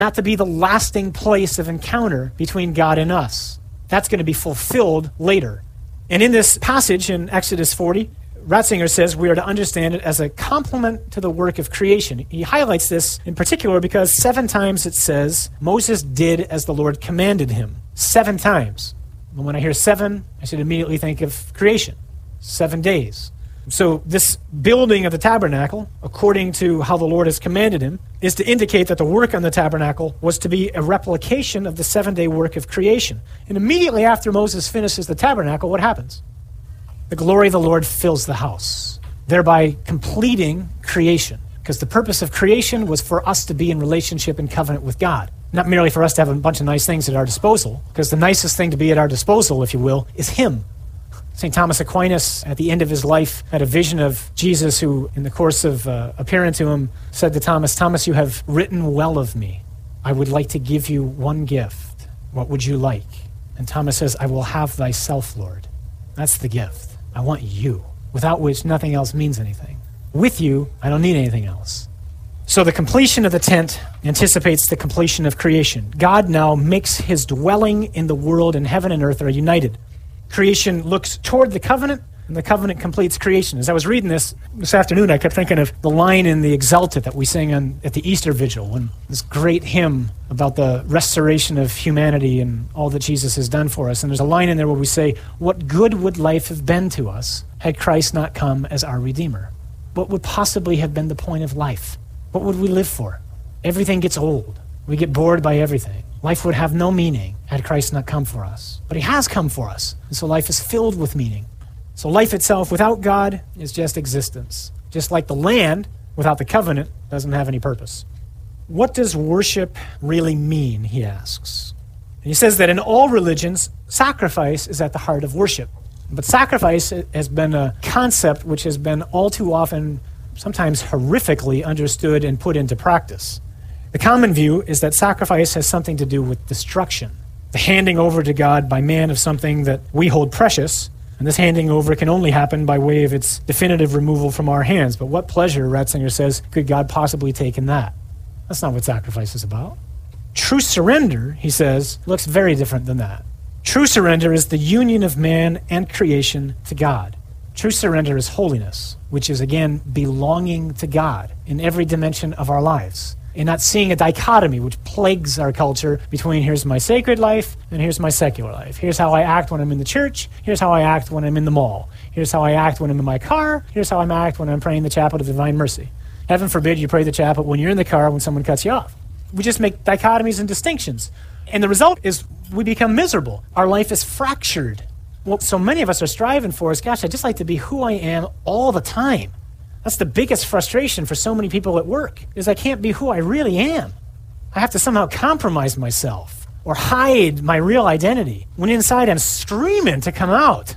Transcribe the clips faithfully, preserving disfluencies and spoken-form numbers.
not to be the lasting place of encounter between God and us. That's going to be fulfilled later. And in this passage in Exodus forty, Ratzinger says we are to understand it as a complement to the work of creation. He highlights this in particular because seven times it says Moses did as the Lord commanded him. Seven times. And when I hear seven, I should immediately think of creation. Seven days. So this building of the tabernacle, according to how the Lord has commanded him, is to indicate that the work on the tabernacle was to be a replication of the seven-day work of creation. And immediately after Moses finishes the tabernacle, what happens? The glory of the Lord fills the house, thereby completing creation. Because the purpose of creation was for us to be in relationship and covenant with God. Not merely for us to have a bunch of nice things at our disposal, because the nicest thing to be at our disposal, if you will, is Him. Saint Thomas Aquinas, at the end of his life, had a vision of Jesus who, in the course of uh, appearing to him, said to Thomas, "Thomas, you have written well of me. I would like to give you one gift. What would you like?" And Thomas says, "I will have thyself, Lord." That's the gift. I want you, without which nothing else means anything. With you, I don't need anything else. So the completion of the tent anticipates the completion of creation. God now makes his dwelling in the world, and heaven and earth are united. Creation looks toward the covenant, and the covenant completes creation. As I was reading this this afternoon, I kept thinking of the line in the Exultet that we sing on, at the Easter Vigil, when this great hymn about the restoration of humanity and all that Jesus has done for us. And there's a line in there where we say, "What good would life have been to us had Christ not come as our Redeemer?" What would possibly have been the point of life? What would we live for? Everything gets old. We get bored by everything. Life would have no meaning had Christ not come for us. But he has come for us, and so life is filled with meaning. So life itself without God is just existence. Just like the land without the covenant doesn't have any purpose. What does worship really mean, he asks. And he says that in all religions, sacrifice is at the heart of worship. But sacrifice has been a concept which has been all too often, sometimes horrifically understood and put into practice. The common view is that sacrifice has something to do with destruction, the handing over to God by man of something that we hold precious, and this handing over can only happen by way of its definitive removal from our hands. But what pleasure, Ratzinger says, could God possibly take in that? That's not what sacrifice is about. True surrender, he says, looks very different than that. True surrender is the union of man and creation to God. True surrender is holiness, which is, again, belonging to God in every dimension of our lives, and not seeing a dichotomy which plagues our culture between here's my sacred life and here's my secular life. Here's how I act when I'm in the church. Here's how I act when I'm in the mall. Here's how I act when I'm in my car. Here's how I act when I'm praying the chaplet of divine mercy. Heaven forbid you pray the chaplet when you're in the car when someone cuts you off. We just make dichotomies and distinctions. And the result is we become miserable. Our life is fractured. What so many of us are striving for is, gosh, I'd just like to be who I am all the time. That's the biggest frustration for so many people at work, is I can't be who I really am. I have to somehow compromise myself or hide my real identity when inside I'm screaming to come out.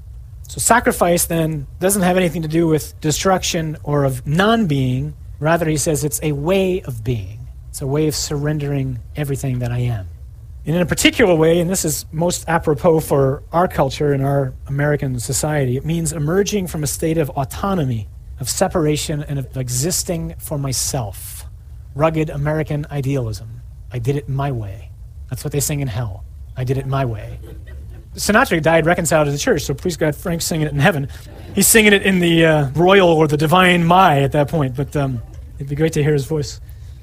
So sacrifice then doesn't have anything to do with destruction or of non-being. Rather, he says it's a way of being. It's a way of surrendering everything that I am. And in a particular way, and this is most apropos for our culture and our American society, it means emerging from a state of autonomy, of separation, and of existing for myself. Rugged American idealism. I did it my way. That's what they sing in hell. I did it my way. Sinatra died reconciled to the church, so please God, Frank's singing it in heaven. He's singing it in the uh, royal or the divine my at that point, but um, it'd be great to hear his voice.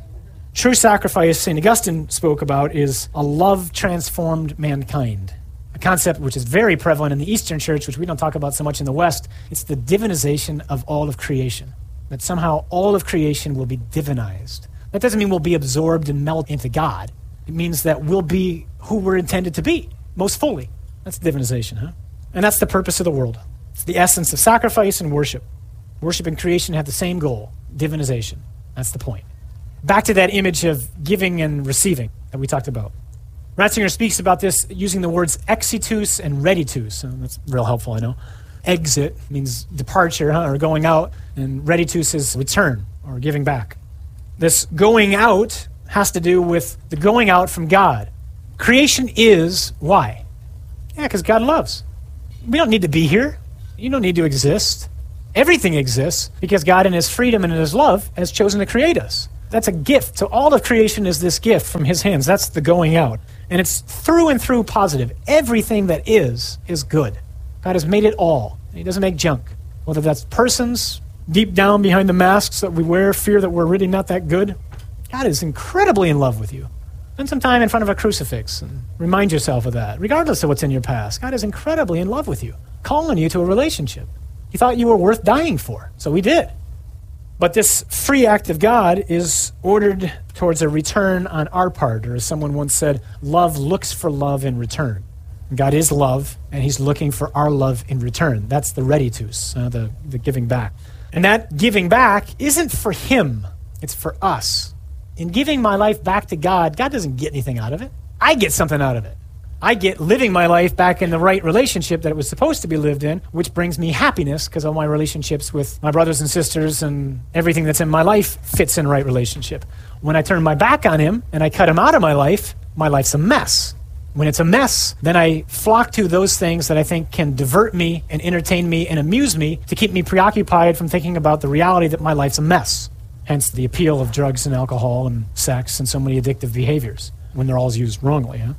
True sacrifice, Saint Augustine spoke about, is a love transformed mankind. A concept which is very prevalent in the Eastern Church, which we don't talk about so much in the West. It's the divinization of all of creation. That somehow all of creation will be divinized. That doesn't mean we'll be absorbed and melt into God. It means that we'll be who we're intended to be, most fully. That's divinization, huh? And that's the purpose of the world. It's the essence of sacrifice and worship. Worship and creation have the same goal, divinization. That's the point. Back to that image of giving and receiving that we talked about. Ratzinger speaks about this using the words exitus and reditus. So that's real helpful, I know. Exit means departure, huh, or going out, and reditus is return or giving back. This going out has to do with the going out from God. Creation is why? Yeah, because God loves. We don't need to be here. You don't need to exist. Everything exists because God in his freedom and in his love has chosen to create us. That's a gift. So all of creation is this gift from his hands. That's the going out. And it's through and through positive. Everything that is, is good. God has made it all. He doesn't make junk. Whether that's persons, deep down behind the masks that we wear, fear that we're really not that good. God is incredibly in love with you. Spend some time in front of a crucifix and remind yourself of that, regardless of what's in your past. God is incredibly in love with you, calling you to a relationship. He thought you were worth dying for, so he did. But this free act of God is ordered towards a return on our part, or as someone once said, love looks for love in return. God is love, and he's looking for our love in return. That's the reditus, uh, the, the giving back. And that giving back isn't for him, it's for us. In giving my life back to God, God doesn't get anything out of it. I get something out of it. I get living my life back in the right relationship that it was supposed to be lived in, which brings me happiness because all my relationships with my brothers and sisters and everything that's in my life fits in right relationship. When I turn my back on him and I cut him out of my life, my life's a mess. When it's a mess, then I flock to those things that I think can divert me and entertain me and amuse me to keep me preoccupied from thinking about the reality that my life's a mess. Hence the appeal of drugs and alcohol and sex and so many addictive behaviors when they're all used wrongly. Huh?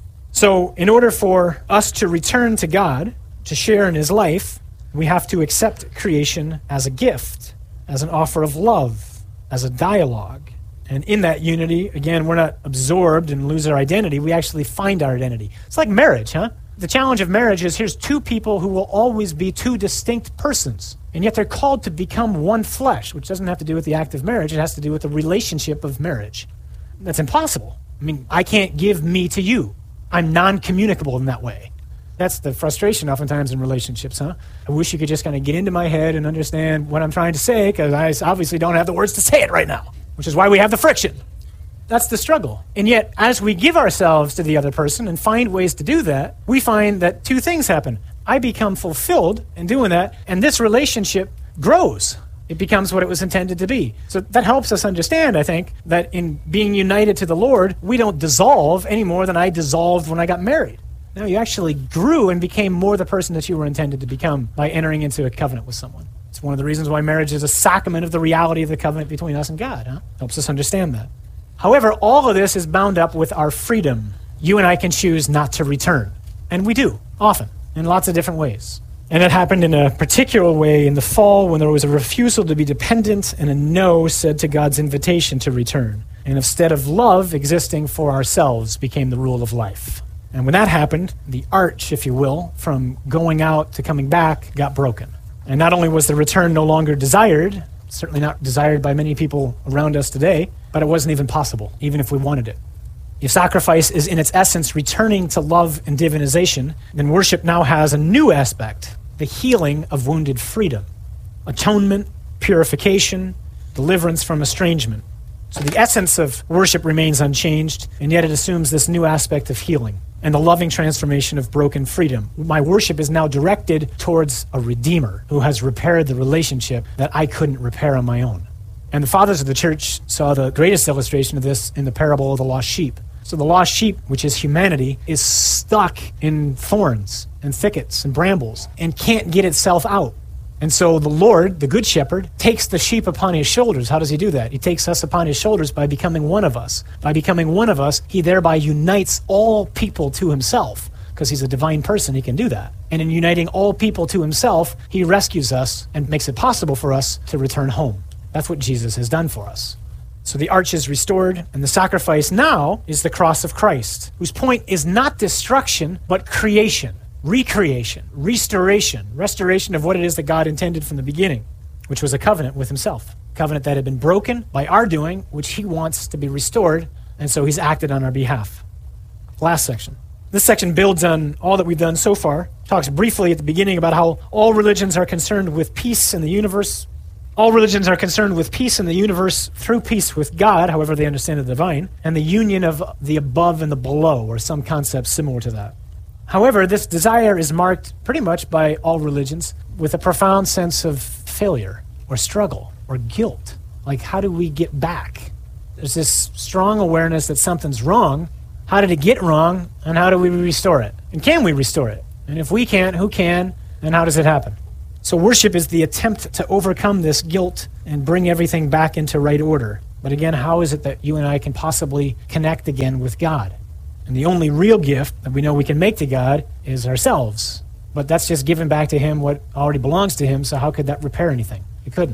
So in order for us to return to God, to share in his life, we have to accept creation as a gift, as an offer of love, as a dialogue. And in that unity, again, we're not absorbed and lose our identity. We actually find our identity. It's like marriage, huh? The challenge of marriage is here's two people who will always be two distinct persons. And yet they're called to become one flesh, which doesn't have to do with the act of marriage. It has to do with the relationship of marriage. That's impossible. I mean, I can't give me to you. I'm non-communicable in that way. That's the frustration oftentimes in relationships, huh? I wish you could just kind of get into my head and understand what I'm trying to say, because I obviously don't have the words to say it right now, which is why we have the friction. That's the struggle. And yet, as we give ourselves to the other person and find ways to do that, we find that two things happen. I become fulfilled in doing that, and this relationship grows. It becomes what it was intended to be. So that helps us understand, I think, that in being united to the Lord, we don't dissolve any more than I dissolved when I got married. No, you actually grew and became more the person that you were intended to become by entering into a covenant with someone. It's one of the reasons why marriage is a sacrament of the reality of the covenant between us and God. Huh? Helps us understand that. However, all of this is bound up with our freedom. You and I can choose not to return. And we do, often, in lots of different ways. And it happened in a particular way in the fall when there was a refusal to be dependent and a no said to God's invitation to return. And instead of love existing for ourselves became the rule of life. And when that happened, the arch, if you will, from going out to coming back got broken. And not only was the return no longer desired, certainly not desired by many people around us today, but it wasn't even possible, even if we wanted it. If sacrifice is in its essence returning to love and divinization, then worship now has a new aspect, the healing of wounded freedom, atonement, purification, deliverance from estrangement. So the essence of worship remains unchanged, and yet it assumes this new aspect of healing and the loving transformation of broken freedom. My worship is now directed towards a Redeemer who has repaired the relationship that I couldn't repair on my own. And the fathers of the church saw the greatest illustration of this in the parable of the lost sheep. So the lost sheep, which is humanity, is stuck in thorns and thickets and brambles and can't get itself out. And so the Lord, the Good Shepherd, takes the sheep upon his shoulders. How does he do that? He takes us upon his shoulders by becoming one of us. By becoming one of us, he thereby unites all people to himself. Because he's a divine person, he can do that. And in uniting all people to himself, he rescues us and makes it possible for us to return home. That's what Jesus has done for us. So the arch is restored, and the sacrifice now is the cross of Christ, whose point is not destruction, but creation. Recreation, restoration, restoration of what it is that God intended from the beginning, which was a covenant with himself. A covenant that had been broken by our doing, which he wants to be restored, and so he's acted on our behalf. Last section. This section builds on all that we've done so far. Talks briefly at the beginning about how all religions are concerned with peace in the universe. All religions are concerned with peace in the universe through peace with God, however they understand the divine, and the union of the above and the below, or some concept similar to that. However, this desire is marked pretty much by all religions with a profound sense of failure or struggle or guilt. Like, how do we get back? There's this strong awareness that something's wrong. How did it get wrong, and how do we restore it? And can we restore it? And if we can't, who can, and how does it happen? So worship is the attempt to overcome this guilt and bring everything back into right order. But again, how is it that you and I can possibly connect again with God? And the only real gift that we know we can make to God is ourselves. But that's just giving back to him what already belongs to him, so how could that repair anything? It couldn't.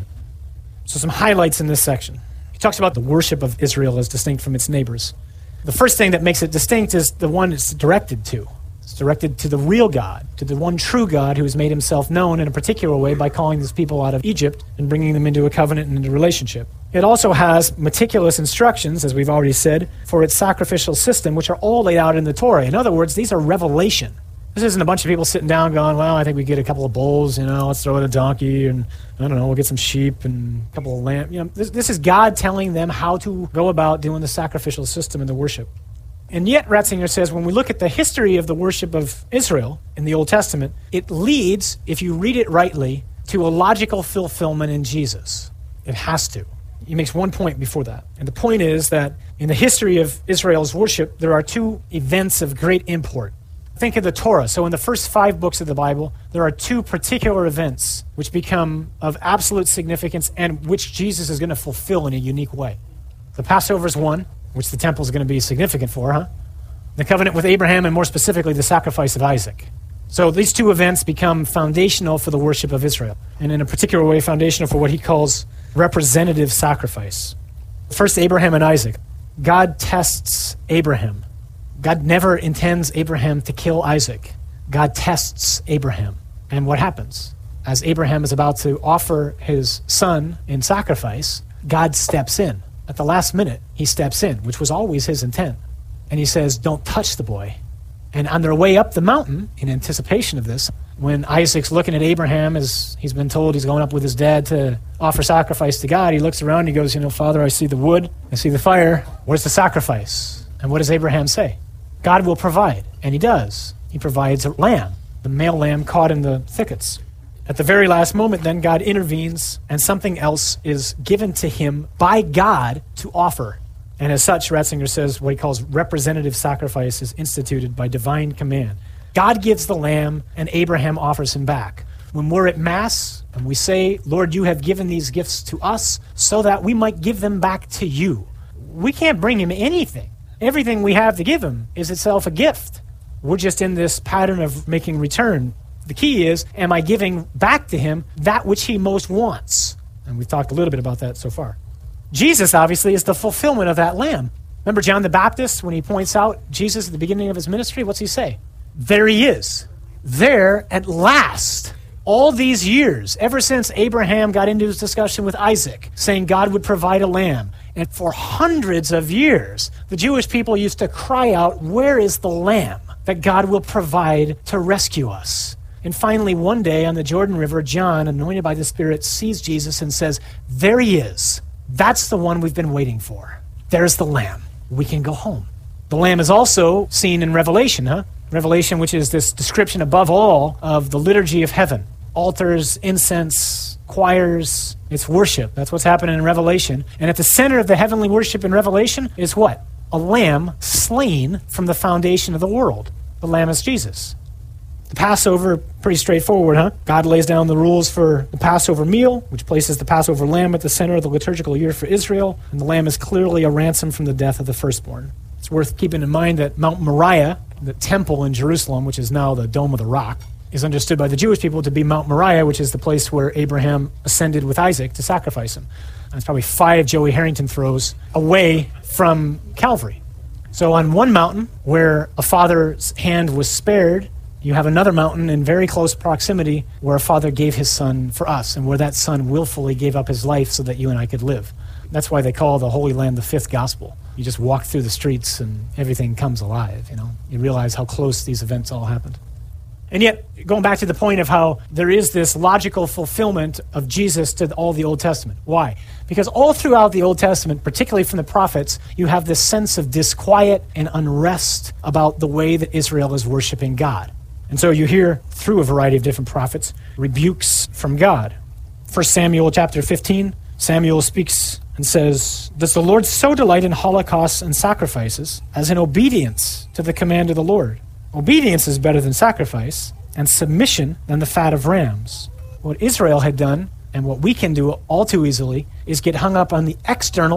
So some highlights in this section. He talks about the worship of Israel as distinct from its neighbors. The first thing that makes it distinct is the one it's directed to. It's directed to the real God, to the one true God who has made himself known in a particular way by calling his people out of Egypt and bringing them into a covenant and into a relationship. It also has meticulous instructions, as we've already said, for its sacrificial system, which are all laid out in the Torah. In other words, these are revelation. This isn't a bunch of people sitting down going, well, I think we get a couple of bulls, you know, let's throw in a donkey, and I don't know, we'll get some sheep and a couple of lambs. You know, this, this is God telling them how to go about doing the sacrificial system and the worship. And yet, Ratzinger says, when we look at the history of the worship of Israel in the Old Testament, it leads, if you read it rightly, to a logical fulfillment in Jesus. It has to. He makes one point before that. And the point is that in the history of Israel's worship, there are two events of great import. Think of the Torah. So in the first five books of the Bible, there are two particular events which become of absolute significance and which Jesus is going to fulfill in a unique way. The Passover is one, which the temple is going to be significant for, huh? The covenant with Abraham, and more specifically, the sacrifice of Isaac. So these two events become foundational for the worship of Israel, and in a particular way, foundational for what he calls representative sacrifice. First, Abraham and Isaac. God tests Abraham. God never intends Abraham to kill Isaac. God tests Abraham. And what happens? As Abraham is about to offer his son in sacrifice, God steps in. At the last minute, he steps in, which was always his intent. And he says, don't touch the boy. And on their way up the mountain, in anticipation of this, when Isaac's looking at Abraham, as he's been told he's going up with his dad to offer sacrifice to God, he looks around and he goes, you know, Father, I see the wood, I see the fire. Where's the sacrifice? And what does Abraham say? God will provide. And he does. He provides a lamb, the male lamb caught in the thickets. At the very last moment, then, God intervenes, and something else is given to him by God to offer. And as such, Ratzinger says what he calls representative sacrifice is instituted by divine command. God gives the lamb, and Abraham offers him back. When we're at Mass, and we say, Lord, you have given these gifts to us so that we might give them back to you. We can't bring him anything. Everything we have to give him is itself a gift. We're just in this pattern of making return. The key is, am I giving back to him that which he most wants? And we've talked a little bit about that so far. Jesus, obviously, is the fulfillment of that lamb. Remember John the Baptist, when he points out Jesus at the beginning of his ministry, what's he say? There he is. There at last. All these years, ever since Abraham got into his discussion with Isaac, saying God would provide a lamb. And for hundreds of years, the Jewish people used to cry out, where is the lamb that God will provide to rescue us? And finally, one day on the Jordan River, John, anointed by the Spirit, sees Jesus and says, there he is. That's the one we've been waiting for. There's the lamb. We can go home. The lamb is also seen in Revelation, huh? Revelation, which is this description above all of the liturgy of heaven. Altars, incense, choirs, it's worship. That's what's happening in Revelation. And at the center of the heavenly worship in Revelation is what? A lamb slain from the foundation of the world. The lamb is Jesus. The Passover, pretty straightforward, huh? God lays down the rules for the Passover meal, which places the Passover lamb at the center of the liturgical year for Israel, and the lamb is clearly a ransom from the death of the firstborn. It's worth keeping in mind that Mount Moriah, the temple in Jerusalem, which is now the Dome of the Rock, is understood by the Jewish people to be Mount Moriah, which is the place where Abraham ascended with Isaac to sacrifice him. And it's probably five Joey Harrington throws away from Calvary. So on one mountain, where a father's hand was spared, you have another mountain in very close proximity where a father gave his son for us, and where that son willfully gave up his life so that you and I could live. That's why they call the Holy Land the fifth gospel. You just walk through the streets and everything comes alive, you know. You realize how close these events all happened. And yet, going back to the point of how there is this logical fulfillment of Jesus to all the Old Testament. Why? Because all throughout the Old Testament, particularly from the prophets, you have this sense of disquiet and unrest about the way that Israel is worshiping God. And so you hear, through a variety of different prophets, rebukes from God. First Samuel chapter fifteen, Samuel speaks and says, does the Lord so delight in holocausts and sacrifices as in obedience to the command of the Lord? Obedience is better than sacrifice, and submission than the fat of rams. What Israel had done, and what we can do all too easily, is get hung up on the externals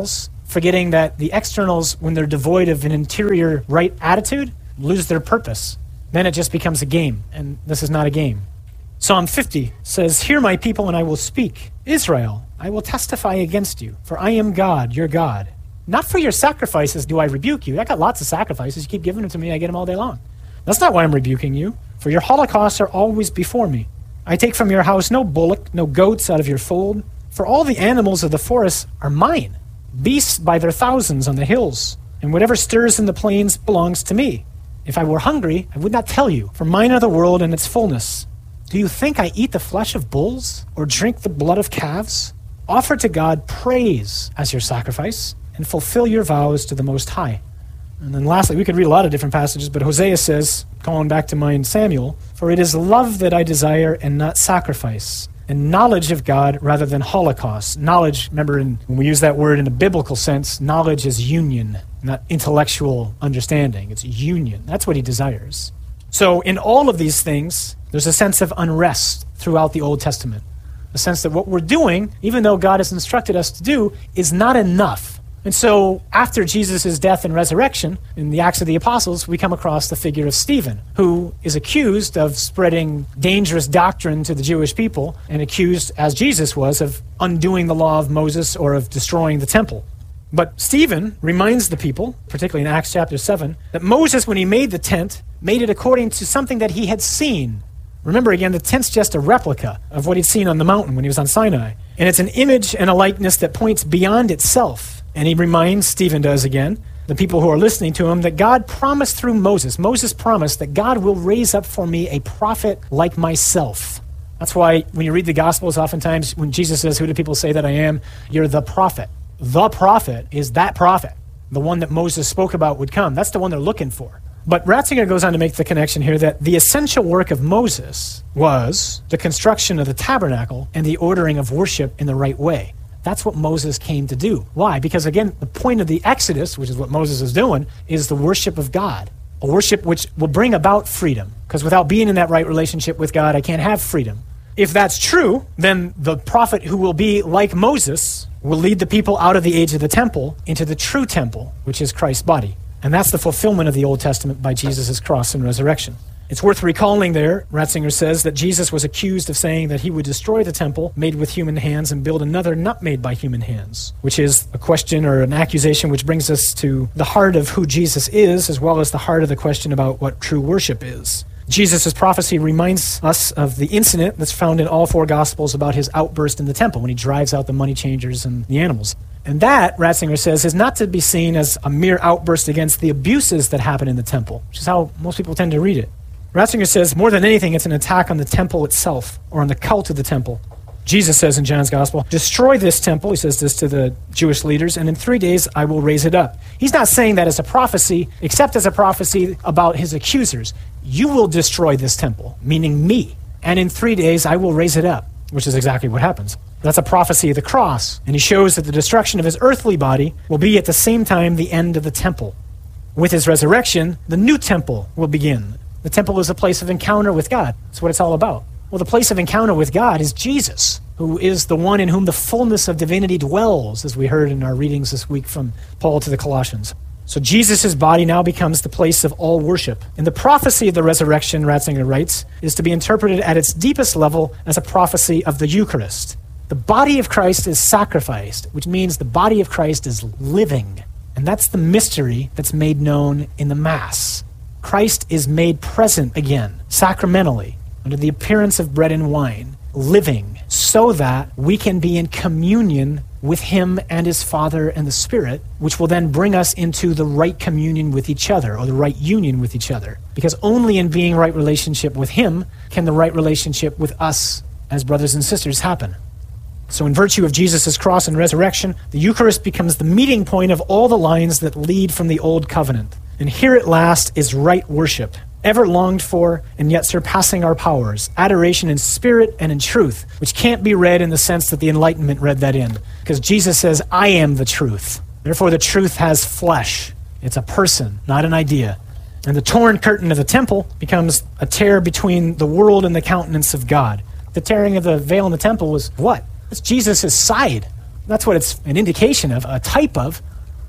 forgetting that the externals, when they're devoid of an interior right attitude, lose their purpose. Then it just becomes a game, and this is not a game. Psalm fifty says, "Hear my people, and I will speak. Israel, I will testify against you, for I am God, your God. Not for your sacrifices do I rebuke you." I got lots of sacrifices. You keep giving them to me, I get them all day long. That's not why I'm rebuking you, for your holocausts are always before me. I take from your house no bullock, no goats out of your fold, for all the animals of the forest are mine, beasts by their thousands on the hills, and whatever stirs in the plains belongs to me. If I were hungry, I would not tell you, for mine are the world and its fullness. Do you think I eat the flesh of bulls, or drink the blood of calves? Offer to God praise as your sacrifice, and fulfill your vows to the Most High. And then lastly, we could read a lot of different passages, but Hosea says, calling back to mind Samuel, "For it is love that I desire and not sacrifice, and knowledge of God rather than holocaust." Knowledge, remember in, when we use that word in a biblical sense, knowledge is union, not intellectual understanding. It's union. That's what he desires. So in all of these things, there's a sense of unrest throughout the Old Testament. A sense that what we're doing, even though God has instructed us to do, is not enough. And so after Jesus' death and resurrection, in the Acts of the Apostles, we come across the figure of Stephen, who is accused of spreading dangerous doctrine to the Jewish people, and accused, as Jesus was, of undoing the law of Moses or of destroying the temple. But Stephen reminds the people, particularly in Acts chapter seven, that Moses, when he made the tent, made it according to something that he had seen. Remember again, the tent's just a replica of what he'd seen on the mountain when he was on Sinai. And it's an image and a likeness that points beyond itself. And he reminds, Stephen does again, the people who are listening to him, that God promised through Moses, Moses promised that God will raise up for me a prophet like myself. That's why when you read the Gospels, oftentimes when Jesus says, "Who do people say that I am?" You're the prophet. The prophet is that prophet, the one that Moses spoke about would come. That's the one they're looking for. But Ratzinger goes on to make the connection here that the essential work of Moses was the construction of the tabernacle and the ordering of worship in the right way. That's what Moses came to do. Why? Because again, the point of the Exodus, which is what Moses is doing, is the worship of God. A worship which will bring about freedom. Because without being in that right relationship with God, I can't have freedom. If that's true, then the prophet who will be like Moses will lead the people out of the age of the temple into the true temple, which is Christ's body. And that's the fulfillment of the Old Testament by Jesus' cross and resurrection. It's worth recalling there, Ratzinger says, that Jesus was accused of saying that he would destroy the temple made with human hands and build another not made by human hands, which is a question or an accusation which brings us to the heart of who Jesus is, as well as the heart of the question about what true worship is. Jesus' prophecy reminds us of the incident that's found in all four Gospels about his outburst in the temple when he drives out the money changers and the animals. And that, Ratzinger says, is not to be seen as a mere outburst against the abuses that happen in the temple, which is how most people tend to read it. Ratzinger says, more than anything, it's an attack on the temple itself, or on the cult of the temple. Jesus says in John's Gospel, "Destroy this temple," he says this to the Jewish leaders, "and in three days I will raise it up." He's not saying that as a prophecy, except as a prophecy about his accusers. You will destroy this temple, meaning me, and in three days I will raise it up, which is exactly what happens. That's a prophecy of the cross, and he shows that the destruction of his earthly body will be at the same time the end of the temple. With his resurrection, the new temple will begin. The temple is a place of encounter with God. That's what it's all about. Well, the place of encounter with God is Jesus, who is the one in whom the fullness of divinity dwells, as we heard in our readings this week from Paul to the Colossians. So Jesus' body now becomes the place of all worship. And the prophecy of the resurrection, Ratzinger writes, is to be interpreted at its deepest level as a prophecy of the Eucharist. The body of Christ is sacrificed, which means the body of Christ is living. And that's the mystery that's made known in the Mass. Christ is made present again, sacramentally, under the appearance of bread and wine, living, so that we can be in communion with him and his Father and the Spirit, which will then bring us into the right communion with each other, or the right union with each other. Because only in being right relationship with him can the right relationship with us as brothers and sisters happen. So in virtue of Jesus' cross and resurrection, the Eucharist becomes the meeting point of all the lines that lead from the Old Covenant. And here at last is right worship, ever longed for and yet surpassing our powers, adoration in spirit and in truth, which can't be read in the sense that the Enlightenment read that in. Because Jesus says, "I am the truth." Therefore the truth has flesh. It's a person, not an idea. And the torn curtain of the temple becomes a tear between the world and the countenance of God. The tearing of the veil in the temple was what? It's Jesus' side. That's what it's an indication of, a type of.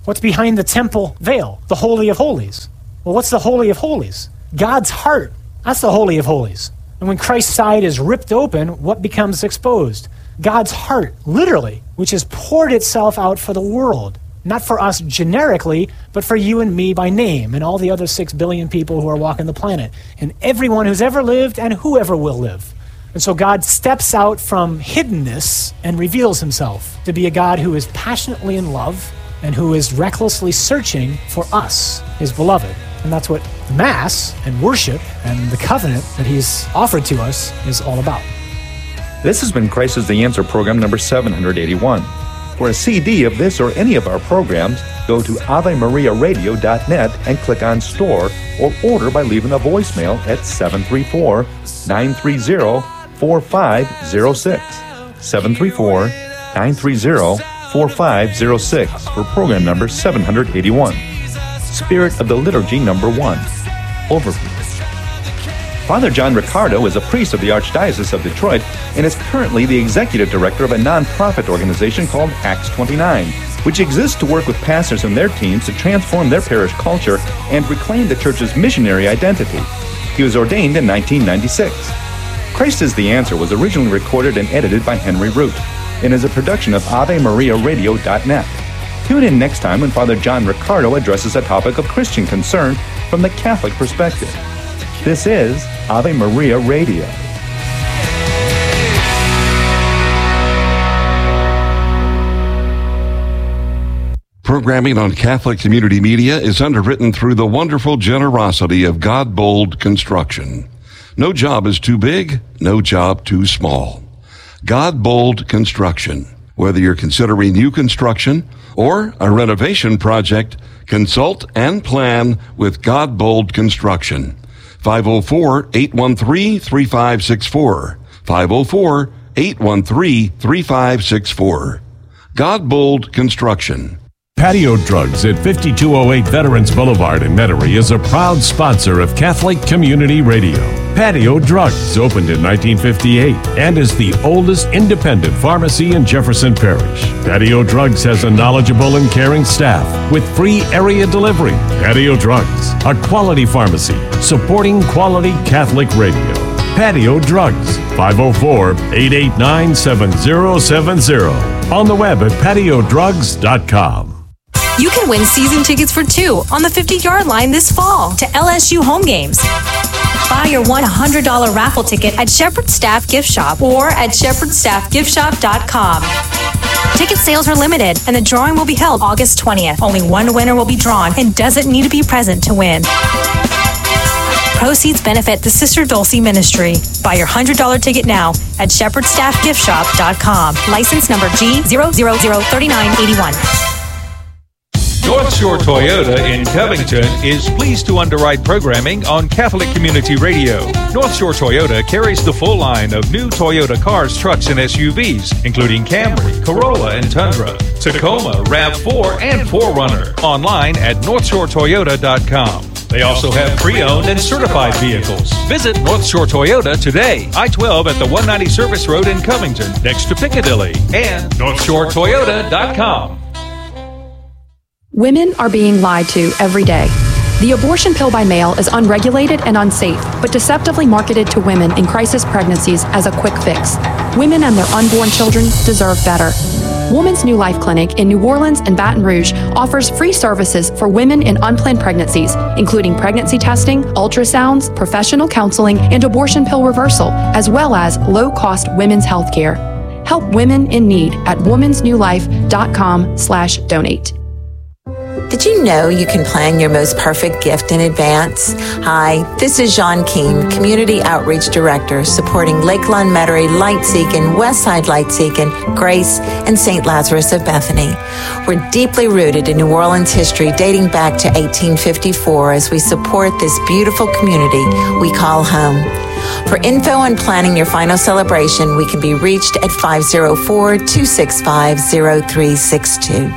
What's behind the temple veil? The Holy of Holies. Well, what's the Holy of Holies? God's heart. That's the Holy of Holies. And when Christ's side is ripped open, what becomes exposed? God's heart, literally, which has poured itself out for the world. Not for us generically, but for you and me by name, and all the other six billion people who are walking the planet, and everyone who's ever lived and whoever will live. And so God steps out from hiddenness and reveals himself to be a God who is passionately in love and who is recklessly searching for us, his beloved. And that's what Mass and worship and the covenant that he's offered to us is all about. This has been Christ is the Answer program number seven hundred eighty-one. For a C D of this or any of our programs, go to ave maria radio dot net and click on Store, or order by leaving a voicemail at seven three four, nine three zero, four five zero six. seven three four, nine three zero, four five zero six for program number seven hundred eighty-one. Spirit of the Liturgy number one. Overview. Father John Riccardo is a priest of the Archdiocese of Detroit and is currently the executive director of a non-profit organization called Acts twenty-nine, which exists to work with pastors and their teams to transform their parish culture and reclaim the church's missionary identity. He was ordained in nineteen ninety-six. Christ is the Answer was originally recorded and edited by Henry Root and is a production of ave maria radio dot net. Tune in next time when Father John Riccardo addresses a topic of Christian concern from the Catholic perspective. This is Ave Maria Radio. Programming on Catholic Community Media is underwritten through the wonderful generosity of God Bold Construction. No job is too big, no job too small. God Bold Construction. Whether you're considering new construction or a renovation project, consult and plan with God Bold Construction. five oh four, eight one three, three five six four. five oh four, eight one three, three five six four. God Bold Construction. Patio Drugs at fifty-two oh eight Veterans Boulevard in Metairie is a proud sponsor of Catholic Community Radio. Patio Drugs opened in nineteen fifty-eight and is the oldest independent pharmacy in Jefferson Parish. Patio Drugs has a knowledgeable and caring staff with free area delivery. Patio Drugs, a quality pharmacy supporting quality Catholic radio. Patio Drugs, five oh four, eight eight nine, seven oh seven oh. On the web at patio drugs dot com. You can win season tickets for two on the fifty-yard line this fall to L S U home games. Buy your one hundred dollars raffle ticket at Shepherd Staff Gift Shop or at shepherd staff gift shop dot com. Ticket sales are limited, and the drawing will be held August twentieth. Only one winner will be drawn and doesn't need to be present to win. Proceeds benefit the Sister Dulcie Ministry. Buy your one hundred dollars ticket now at shepherd staff gift shop dot com. License number G zero zero zero three nine eight one. North Shore Toyota in Covington is pleased to underwrite programming on Catholic Community Radio. North Shore Toyota carries the full line of new Toyota cars, trucks, and S U Vs, including Camry, Corolla, and Tundra, Tacoma, RAV four, and four runner. Online at north shore toyota dot com. They also have pre-owned and certified vehicles. Visit North Shore Toyota today. I twelve at the one ninety Service Road in Covington, next to Piccadilly, and north shore toyota dot com. Women are being lied to every day. The abortion pill by mail is unregulated and unsafe, but deceptively marketed to women in crisis pregnancies as a quick fix. Women and their unborn children deserve better. Woman's New Life Clinic in New Orleans and Baton Rouge offers free services for women in unplanned pregnancies, including pregnancy testing, ultrasounds, professional counseling, and abortion pill reversal, as well as low-cost women's health care. Help women in need at womans new life dot com slash donate. Did you know you can plan your most perfect gift in advance? Hi, this is Jean Keene, Community Outreach Director, supporting Lakeland, Metairie, Lightseekin, Westside Lightseekin, Grace, and Saint Lazarus of Bethany. We're deeply rooted in New Orleans history dating back to eighteen fifty-four as we support this beautiful community we call home. For info on planning your final celebration, we can be reached at five oh four, two six five, oh three six two.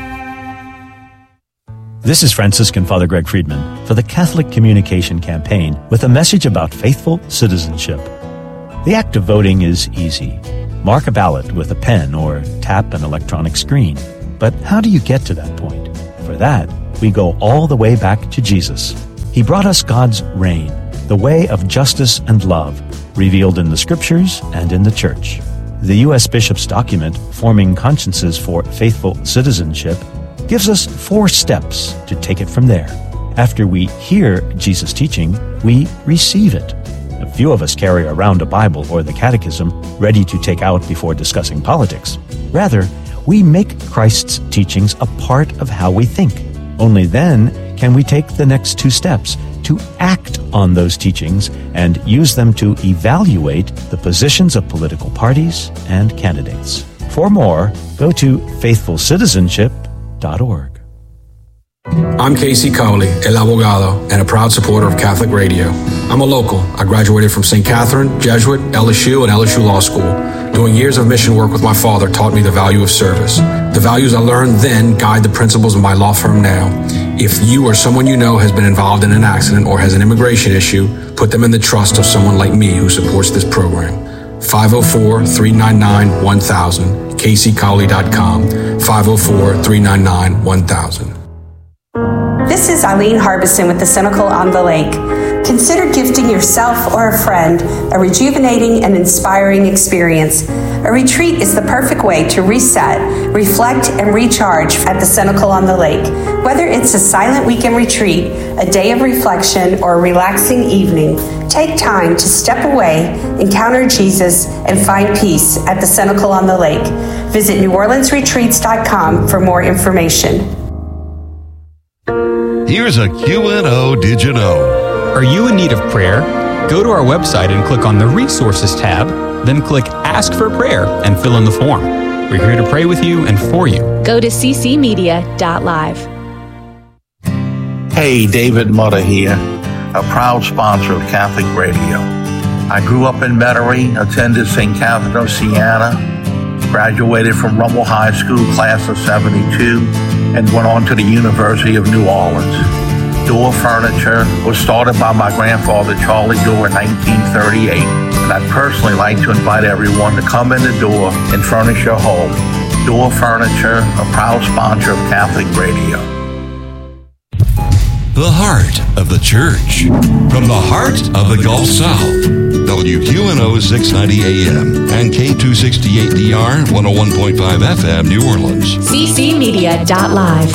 This is Franciscan Father Greg Friedman for the Catholic Communication Campaign with a message about faithful citizenship. The act of voting is easy. Mark a ballot with a pen or tap an electronic screen. But how do you get to that point? For that, we go all the way back to Jesus. He brought us God's reign, the way of justice and love, revealed in the Scriptures and in the Church. The U S Bishop's document, Forming Consciences for Faithful Citizenship, gives us four steps to take it from there. After we hear Jesus' teaching, we receive it. A few of us carry around a Bible or the Catechism ready to take out before discussing politics. Rather, we make Christ's teachings a part of how we think. Only then can we take the next two steps to act on those teachings and use them to evaluate the positions of political parties and candidates. For more, go to faithful citizenship dot org. I'm Casey Cowley, El Abogado, and a proud supporter of Catholic Radio. I'm a local. I graduated from Saint Catherine, Jesuit, L S U, and L S U Law School. Doing years of mission work with my father taught me the value of service. The values I learned then guide the principles of my law firm now. If you or someone you know has been involved in an accident or has an immigration issue, put them in the trust of someone like me who supports this program. five oh four, three nine nine, one thousand, casey cowley dot com, five oh four, three nine nine, one thousand. This is Eileen Harbison with the Cenacle on the Lake. Consider gifting yourself or a friend a rejuvenating and inspiring experience. A retreat is the perfect way to reset, reflect, and recharge at the Cenacle on the Lake. Whether it's a silent weekend retreat, a day of reflection, or a relaxing evening, take time to step away, encounter Jesus, and find peace at the Cenacle on the Lake. Visit new orleans retreats dot com for more information. Here's a Q and O Did You Know? Are you in need of prayer? Go to our website and click on the Resources tab, then click Ask for Prayer and fill in the form. We're here to pray with you and for you. Go to c c media dot live. Hey, David Mutter here, a proud sponsor of Catholic Radio. I grew up in Metairie, attended Saint Catherine of Siena, graduated from Rummel High School, class of seventy-two, and went on to the University of New Orleans. Door Furniture was started by my grandfather, Charlie Door, in nineteen thirty-eight, and I'd personally like to invite everyone to come in the door and furnish your home. Door Furniture, a proud sponsor of Catholic Radio. The heart of the church. From the heart of the Gulf South. W Q N O six ninety A M and K two sixty-eight D R one oh one point five F M New Orleans. c c media dot live.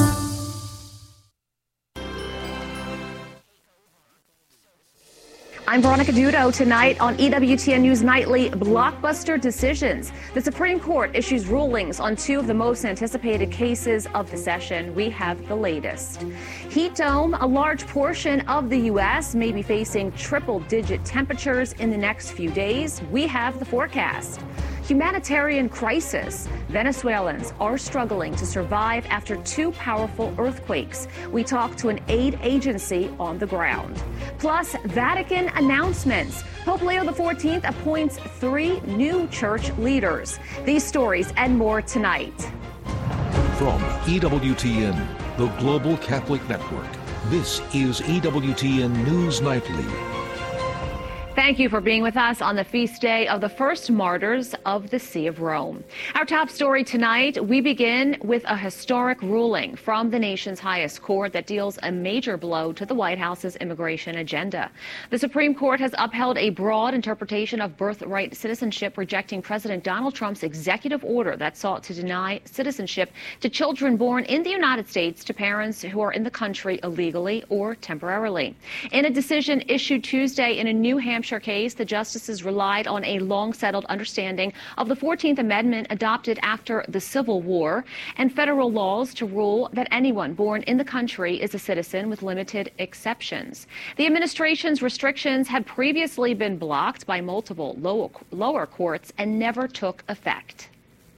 I'm Veronica Dudo. Tonight on E W T N News Nightly, blockbuster decisions. The Supreme Court issues rulings on two of the most anticipated cases of the session. We have the latest. Heat dome, a large portion of the U S may be facing triple-digit temperatures in the next few days. We have the forecast. Humanitarian crisis. Venezuelans are struggling to survive after two powerful earthquakes. We talk to an aid agency on the ground. Plus, Vatican announcements. Pope Leo the fourteenth appoints three new church leaders. These stories and more tonight. From E W T N, the Global Catholic Network, this is E W T N News Nightly. Thank you for being with us on the feast day of the first martyrs of the See of Rome. Our top story tonight, we begin with a historic ruling from the nation's highest court that deals a major blow to the White House's immigration agenda. The Supreme Court has upheld a broad interpretation of birthright citizenship, rejecting President Donald Trump's executive order that sought to deny citizenship to children born in the United States to parents who are in the country illegally or temporarily. In a decision issued Tuesday in a New Hampshire case, the justices relied on a long-settled understanding of the fourteenth Amendment adopted after the Civil War and federal laws to rule that anyone born in the country is a citizen with limited exceptions. The administration's restrictions had previously been blocked by multiple lower, lower courts and never took effect.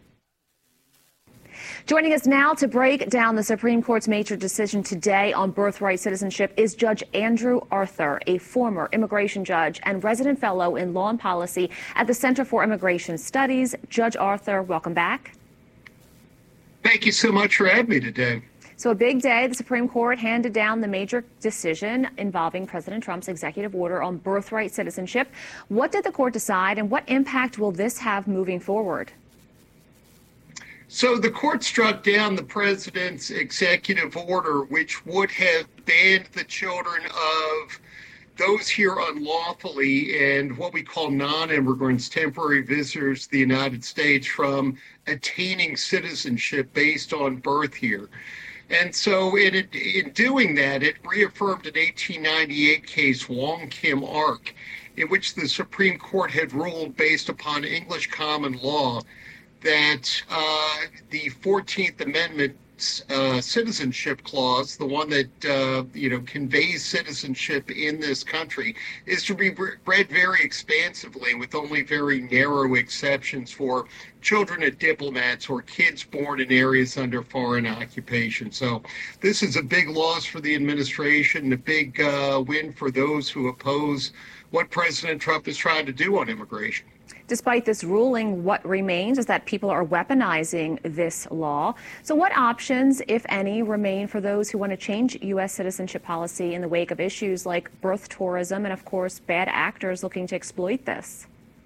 Joining us now to break down the Supreme Court's major decision today on birthright citizenship is Judge Andrew Arthur, a former immigration judge and resident fellow in law and policy at the Center for Immigration Studies. Judge Arthur, welcome back. Thank you so much for having me today. So a big day. The Supreme Court handed down the major decision involving President Trump's executive order on birthright citizenship. What did the court decide, and what impact will this have moving forward? So the court struck down the president's executive order, which would have banned the children of those here unlawfully and what we call non-immigrants, temporary visitors to the United States, from attaining citizenship based on birth here. And so in, it, in doing that, it reaffirmed an eighteen ninety-eight case, Wong Kim Ark, in which the Supreme Court had ruled based upon English common law that uh, the fourteenth Amendment uh, citizenship clause, the one that uh, you know conveys citizenship in this country, is to be read very expansively with only very narrow exceptions for children of diplomats or kids born in areas under foreign occupation. So this is a big loss for the administration, a big uh, win for those who oppose what President Trump is trying to do on immigration. Despite this ruling, what remains is that people are weaponizing this law. So what options, if any, remain for those who want to change U S citizenship policy in the wake of issues like birth tourism and, of course, bad actors looking to exploit this?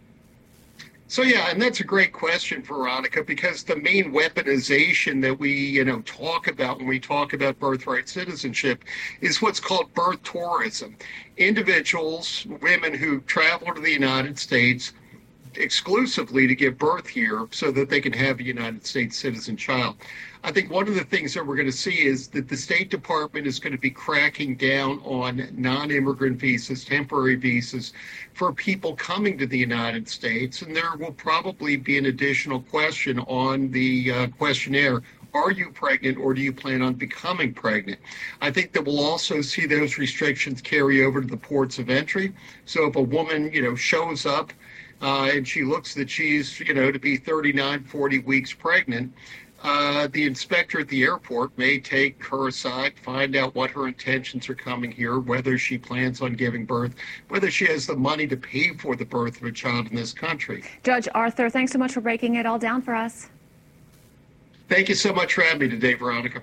So, yeah, and that's a great question, Veronica, because the main weaponization that we, you know, talk about when we talk about birthright citizenship is what's called birth tourism. Individuals, women who travel to the United States exclusively to give birth here so that they can have a United States citizen child. I think one of the things that we're going to see is that the State Department is going to be cracking down on non-immigrant visas, temporary visas for people coming to the United States. And there will probably be an additional question on the uh, questionnaire. Are you pregnant or do you plan on becoming pregnant? I think that we'll also see those restrictions carry over to the ports of entry. So if a woman, you know, shows up Uh, and she looks that she's, you know, to be thirty-nine, forty weeks pregnant, uh, the inspector at the airport may take her aside, find out what her intentions are coming here, whether she plans on giving birth, whether she has the money to pay for the birth of a child in this country. Judge Arthur, thanks so much for breaking it all down for us. Thank you so much for having me today, Veronica.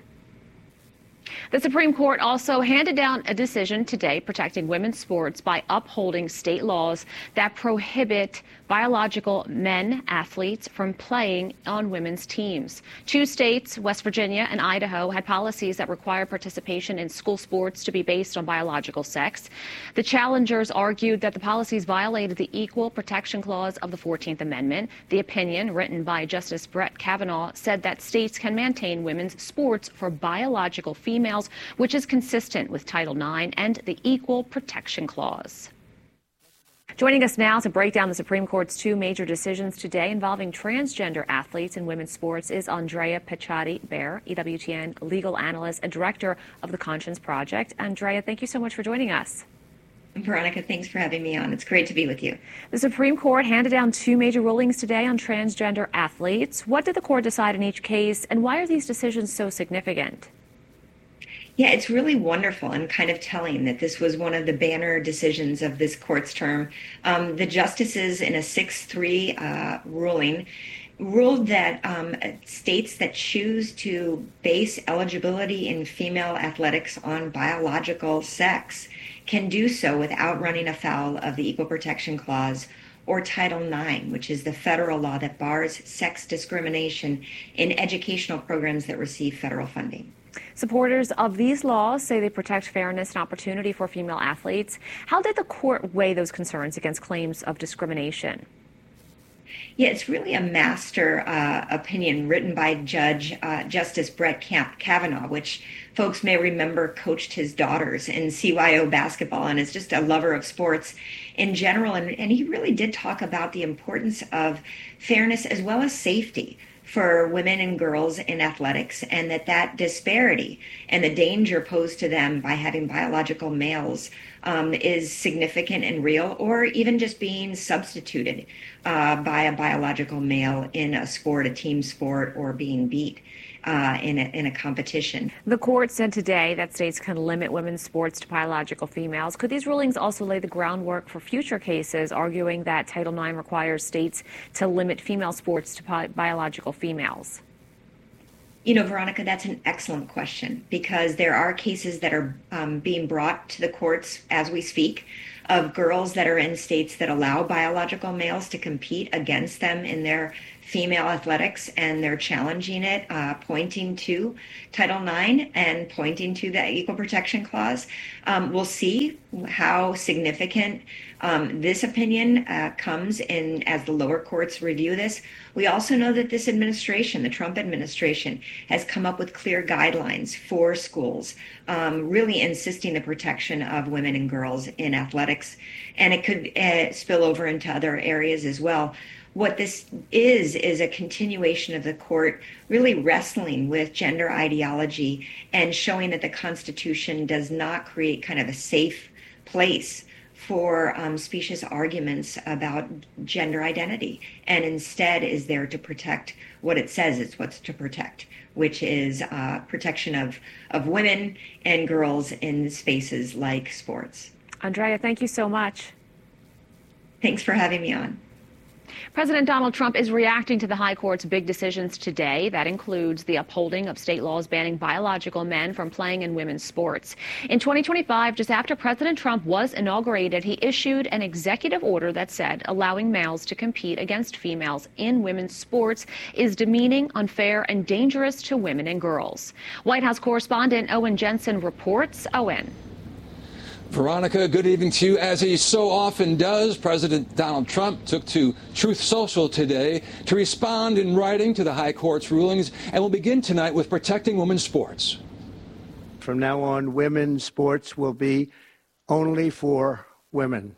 The Supreme Court also handed down a decision today protecting women's sports by upholding state laws that prohibit biological men athletes from playing on women's teams. Two states, West Virginia and Idaho, had policies that require participation in school sports to be based on biological sex. The challengers argued that the policies violated the Equal Protection Clause of the fourteenth Amendment. The opinion, written by Justice Brett Kavanaugh, said that states can maintain women's sports for biological females, which is consistent with Title nine and the Equal Protection Clause. Joining us now to break down the Supreme Court's two major decisions today involving transgender athletes in women's sports is Andrea Picciotti-Bear, E W T N legal analyst and director of the Conscience Project. Andrea, thank you so much for joining us. Veronica, thanks for having me on. It's great to be with you. The Supreme Court handed down two major rulings today on transgender athletes. What did the court decide in each case, and why are these decisions so significant? Yeah, it's really wonderful and kind of telling that this was one of the banner decisions of this court's term. Um, the justices in a six three uh, ruling ruled that um, states that choose to base eligibility in female athletics on biological sex can do so without running afoul of the Equal Protection Clause or Title nine, which is the federal law that bars sex discrimination in educational programs that receive federal funding. Supporters of these laws say they protect fairness and opportunity for female athletes. How did the court weigh those concerns against claims of discrimination? Yeah, it's really a master uh, opinion written by Judge uh, Justice Brett Kavanaugh, which folks may remember coached his daughters in C Y O basketball and is just a lover of sports in general. And, and he really did talk about the importance of fairness as well as safety for women and girls in athletics, and that that disparity and the danger posed to them by having biological males um, is significant and real, or even just being substituted uh, by a biological male in a sport, a team sport, or being beat uh, in, a, in a competition. The court said today that states can limit women's sports to biological females. Could these rulings also lay the groundwork for future cases, arguing that Title nine requires states to limit female sports to bi- biological females? You know, Veronica, that's an excellent question, because there are cases that are um, being brought to the courts as we speak of girls that are in states that allow biological males to compete against them in their female athletics, and they're challenging it, uh, pointing to Title nine and pointing to the Equal Protection Clause. Um, we'll see how significant um, this opinion uh, comes in as the lower courts review this. We also know that this administration, the Trump administration, has come up with clear guidelines for schools, um, really insisting the protection of women and girls in athletics, and it could uh, spill over into other areas as well. What this is, is a continuation of the court really wrestling with gender ideology and showing that the Constitution does not create kind of a safe place for um, specious arguments about gender identity, and instead is there to protect what it says it's what's to protect, which is uh, protection of, of women and girls in spaces like sports. Andrea, thank you so much. Thanks for having me on. President Donald Trump is reacting to the High Court's big decisions today. That includes the upholding of state laws banning biological men from playing in women's sports. In twenty twenty-five, just after President Trump was inaugurated, he issued an executive order that said allowing males to compete against females in women's sports is demeaning, unfair, and dangerous to women and girls. White House correspondent Owen Jensen reports. Owen. Veronica, good evening to you. As he so often does, President Donald Trump took to Truth Social today to respond in writing to the High Court's rulings, and will begin tonight with protecting women's sports. From now on, women's sports will be only for women.